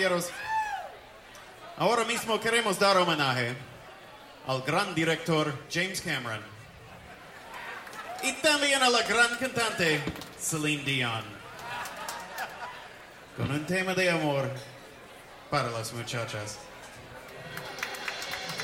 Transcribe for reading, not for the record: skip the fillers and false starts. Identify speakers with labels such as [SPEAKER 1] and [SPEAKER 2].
[SPEAKER 1] caballeros, ahora mismo queremos dar homenaje al gran director James Cameron y también a la gran cantante Celine Dion, con un tema de amor para las muchachas.